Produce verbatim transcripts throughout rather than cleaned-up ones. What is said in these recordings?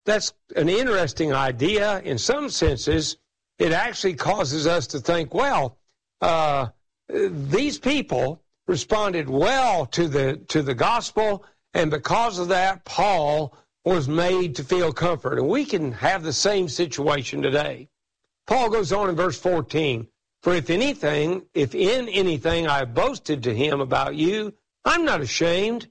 that's an interesting idea. In some senses, it actually causes us to think, well, uh, these people responded well to the to the gospel, and because of that, Paul was made to feel comfort. And we can have the same situation today. Paul goes on in verse fourteen, for if anything, if in anything I have boasted to him about you, I'm not ashamed.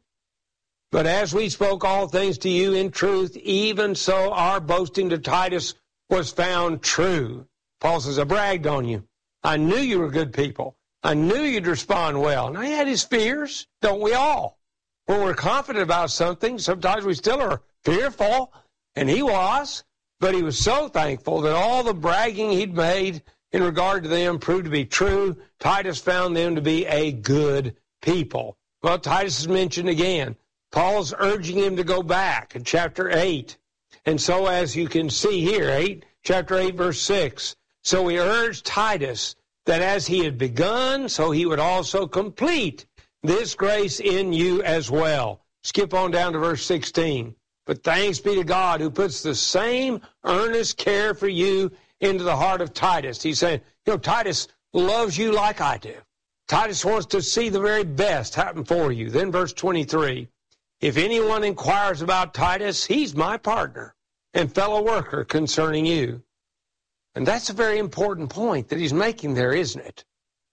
But as we spoke all things to you in truth, even so our boasting to Titus was found true. Paul says, I bragged on you. I knew you were good people. I knew you'd respond well. And he had his fears, don't we all? When we're confident about something, sometimes we still are fearful, and he was. But he was so thankful that all the bragging he'd made in regard to them proved to be true. Titus found them to be a good people. Well, Titus is mentioned again. Paul's urging him to go back in chapter eight. And so as you can see here, eight, chapter eight, verse six, so he urged Titus that as he had begun, so he would also complete this grace in you as well. Skip on down to verse sixteen. But thanks be to God who puts the same earnest care for you into the heart of Titus. He's saying, you know, Titus loves you like I do. Titus wants to see the very best happen for you. Then verse twenty-three. If anyone inquires about Titus, he's my partner and fellow worker concerning you. And that's a very important point that he's making there, isn't it?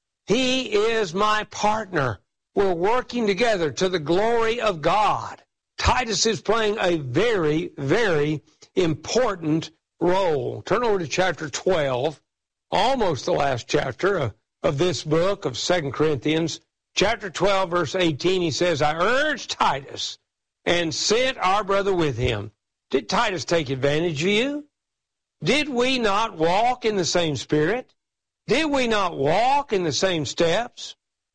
He is my partner. We're working together to the glory of God. Titus is playing a very, very important role. Turn over to chapter twelve, almost the last chapter of, of this book of Second Corinthians. Chapter twelve, verse eighteen, he says, I urged Titus and sent our brother with him. Did Titus take advantage of you? Did we not walk in the same spirit? Did we not walk in the same steps?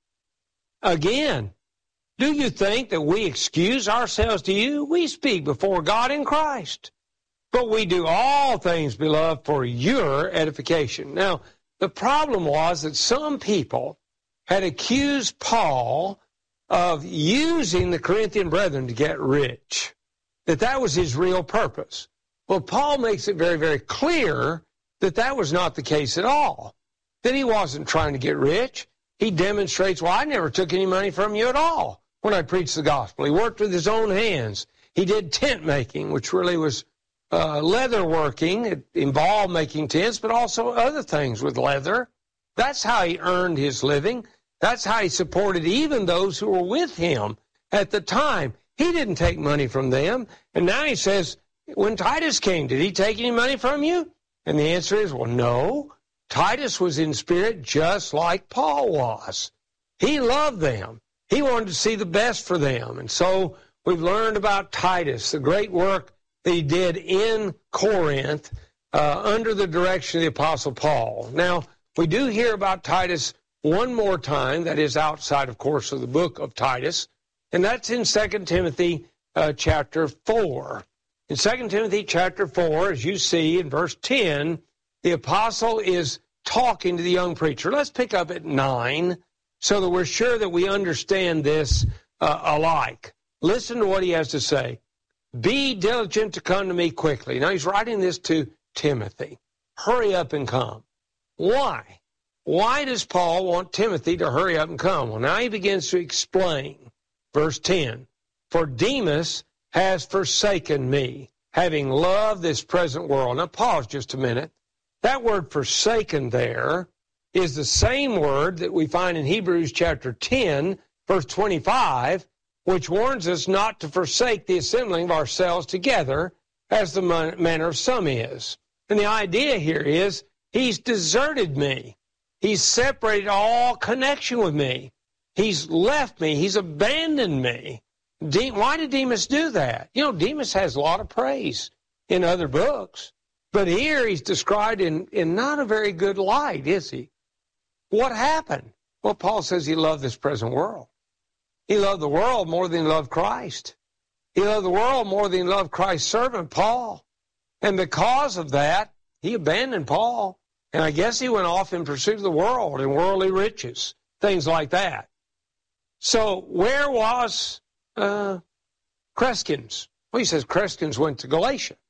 Again, do you think that we excuse ourselves to you? We speak before God in Christ. But we do all things, beloved, for your edification. Now, the problem was that some people had accused Paul of using the Corinthian brethren to get rich, that that was his real purpose. Well, Paul makes it very, very clear that that was not the case at all, that he wasn't trying to get rich. He demonstrates, well, I never took any money from you at all when I preached the gospel. He worked with his own hands. He did tent making, which really was uh, leather working. It involved making tents, but also other things with leather. That's how he earned his living. That's how he supported even those who were with him at the time. He didn't take money from them. And now he says, when Titus came, did he take any money from you? And the answer is, well, no. Titus was in spirit just like Paul was. He loved them. He wanted to see the best for them. And so we've learned about Titus, the great work that he did in Corinth uh, under the direction of the Apostle Paul. Now, we do hear about Titus one more time, that is outside, of course, of the book of Titus, and that's in Second Timothy uh, chapter four. In Second Timothy chapter four, as you see in verse ten, the apostle is talking to the young preacher. Let's pick up at nine so that we're sure that we understand this uh, alike. Listen to what he has to say. Be diligent to come to me quickly. Now, he's writing this to Timothy. Hurry up and come. Why? Why does Paul want Timothy to hurry up and come? Well, now he begins to explain. Verse ten, for Demas has forsaken me, having loved this present world. Now, pause just a minute. That word forsaken there is the same word that we find in Hebrews chapter ten, verse twenty-five, which warns us not to forsake the assembling of ourselves together, as the manner of some is. And the idea here is, he's deserted me. He's separated all connection with me. He's left me. He's abandoned me. De- Why did Demas do that? You know, Demas has a lot of praise in other books. But here he's described in, in not a very good light, is he? What happened? Well, Paul says he loved this present world. He loved the world more than he loved Christ. He loved the world more than he loved Christ's servant, Paul. And because of that, he abandoned Paul. And I guess he went off in pursuit of the world and worldly riches, things like that. So where was uh, Crescens? Well, he says Crescens went to Galatia.